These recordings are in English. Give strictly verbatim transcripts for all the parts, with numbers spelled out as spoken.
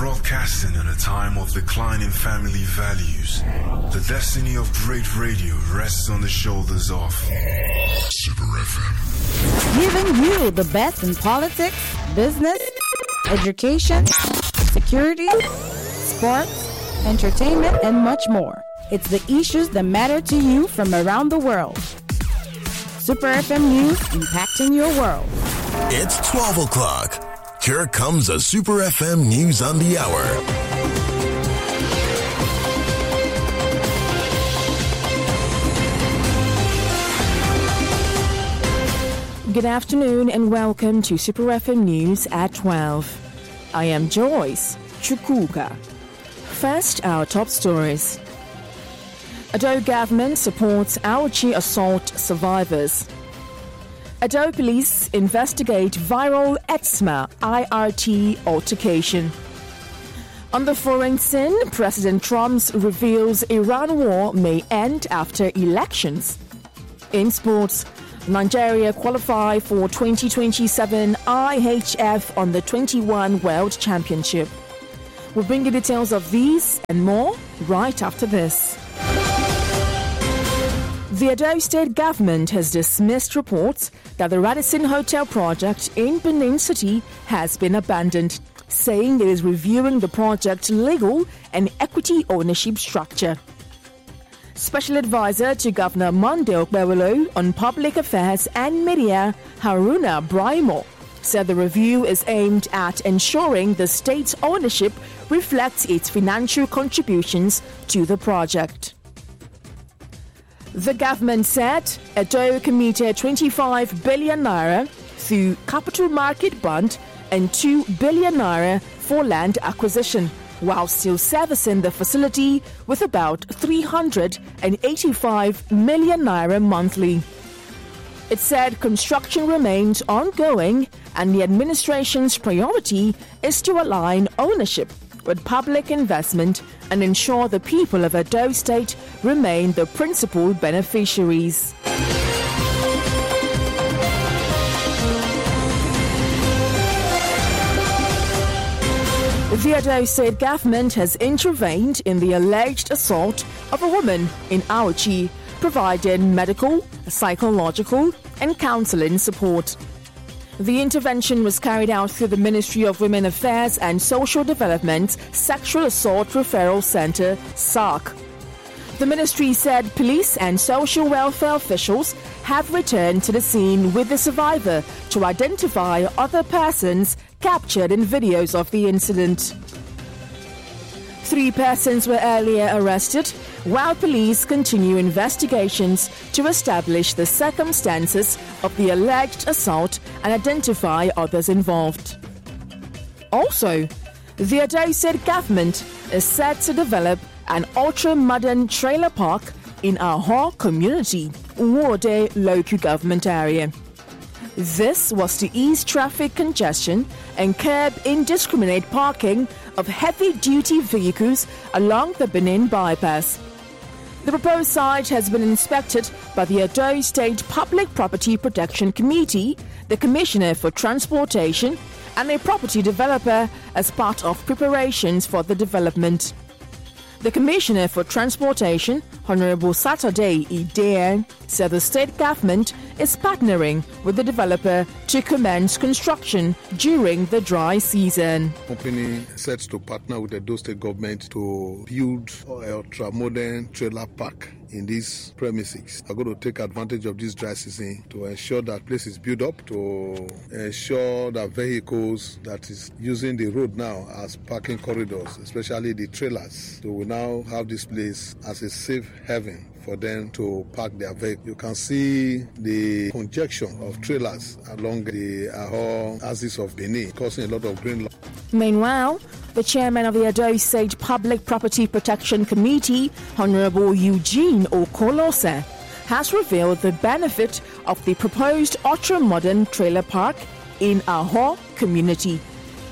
Broadcasting in a time of declining family values, the destiny of great radio rests on the shoulders of Super F M. Giving you the best in politics, business, education, security, sports, entertainment, and much more. It's the issues that matter to you from around the world. Super F M News, impacting your world. It's twelve o'clock. Here comes a Super F M News on the Hour. Good afternoon and welcome to Super F M News at twelve. I am Joyce Chukuka. First, our top stories. Ado government supports Auchi assault survivors. Ado police investigate viral Eczema I R T altercation. On the foreign scene, President Trump reveals Iran war may end after elections. In sports, Nigeria qualify for twenty twenty-seven I H F on the twenty-one World Championship. We'll bring you details of these and more right after this. The Ado State government has dismissed reports that the Radisson Hotel project in Benin City has been abandoned, saying it is reviewing the project's legal and equity ownership structure. Special Advisor to Governor Monday Okpebholo on Public Affairs and Media, Haruna Braimo, said the review is aimed at ensuring the state's ownership reflects its financial contributions to the project. The government said Ado committed twenty-five billion naira through capital market bond and two billion naira for land acquisition, while still servicing the facility with about three hundred eighty-five million naira monthly. It said construction remains ongoing and the administration's priority is to align ownership with public investment and ensure the people of Ado State remain the principal beneficiaries. The Ado State government has intervened in the alleged assault of a woman in Auchi, providing medical, psychological, and counseling support. The intervention was carried out through the Ministry of Women Affairs and Social Development's Sexual Assault Referral Center, S A R C. The ministry said police and social welfare officials have returned to the scene with the survivor to identify other persons captured in videos of the incident. Three persons were earlier arrested, while police continue investigations to establish the circumstances of the alleged assault and identify others involved. Also, the Ado State government is set to develop an ultra-modern trailer park in Aho community, Wode local government area. This was to ease traffic congestion and curb indiscriminate parking of heavy-duty vehicles along the Benin bypass. The proposed site has been inspected by the Ado State Public Property Protection Committee, the Commissioner for Transportation, and a property developer as part of preparations for the development. The Commissioner for Transportation, Honorable Saturday Idea, said the state government is partnering with the developer to commence construction during the dry season. The company sets to partner with the Ado State government to build an ultra-modern trailer park in these premises. I'm going to take advantage of this dry season to ensure that place is built up, to ensure that vehicles that is using the road now as parking corridors, especially the trailers, so we now have this place as a safe haven for them to park their vehicle. You can see the congestion of trailers along the Aho axis of Benin, causing a lot of green loss. Meanwhile, the chairman of the Ado State Public Property Protection Committee, Honorable Eugene Okolose, has revealed the benefit of the proposed ultra-modern trailer park in Aho community.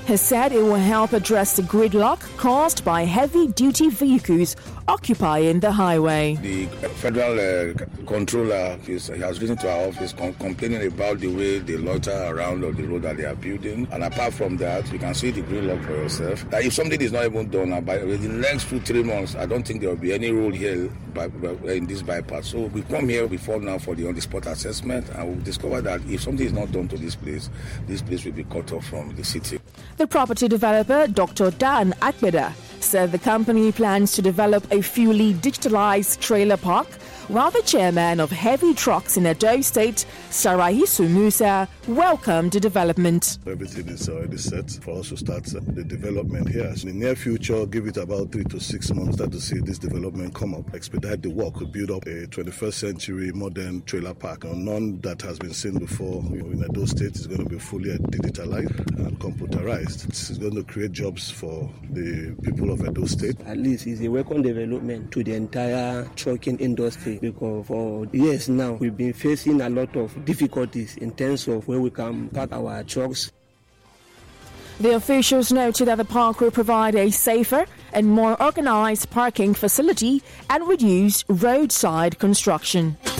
He said it will help address the gridlock caused by heavy-duty vehicles occupying the highway. The federal uh, controller is, has written to our office com- complaining about the way they loiter around on the road that they are building. And apart from that, you can see the gridlock for yourself. That if something is not even done, by the next two, three months, I don't think there will be any road here by, by, in this bypass. So we come here before now for the on-the-spot assessment, and we discover that if something is not done to this place, this place will be cut off from the city. The property developer, Doctor Dan Akbeda, said the company plans to develop a fully digitalized trailer park, while the chairman of Heavy Trucks in Edo State, Sarahisu Musa, welcomed the development. Everything is already set for us to start the development here. In the near future, give it about three to six months start to see this development come up, expedite the work to build up a twenty-first century modern trailer park. None that has been seen before in Edo State is going to be fully digitalized and computerized. This is going to create jobs for the people of Edo State. At least it's a welcome development to the entire trucking industry, because for years now we've been facing a lot of difficulties in terms of where we can park our trucks. The officials noted that the park will provide a safer and more organized parking facility and reduce roadside construction.